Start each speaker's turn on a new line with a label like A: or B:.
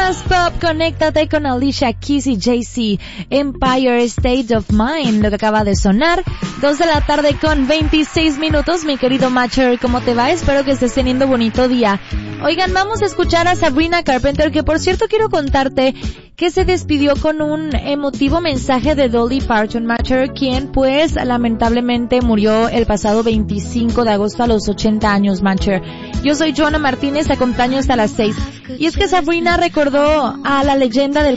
A: más pop, conéctate con Alicia Keys y Jay-Z. Empire State of Mind, lo que acaba de sonar. 2 de la tarde con 26 minutos, mi querido Matcher, ¿cómo te va? Espero que estés teniendo bonito día. Oigan, vamos a escuchar a Sabrina Carpenter, que por cierto quiero contarte que se despidió con un emotivo mensaje de Dolly Parton, Matcher, quien pues lamentablemente murió el pasado 25 de agosto a los 80 años, Matcher. Yo soy Joana Martínez, te acompaño hasta las 6. Y es que Sabrina recordó a la leyenda del